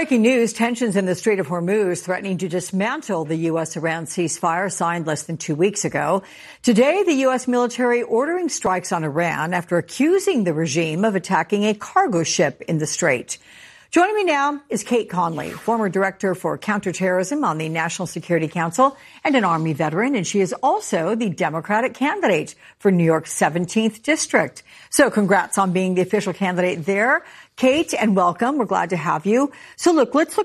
Breaking news, tensions in the Strait of Hormuz threatening to dismantle the U.S.-Iran ceasefire signed less than 2 weeks ago. Today, the U.S. military ordering strikes on Iran after accusing the regime of attacking a cargo ship in the strait. Joining me now is Kate Conley, former director for counterterrorism on the National Security Council and an Army veteran, and she is also the Democratic candidate for New York's 17th district. So congrats on being the official candidate there, Kate, and welcome. We're glad to have you. So look, let's look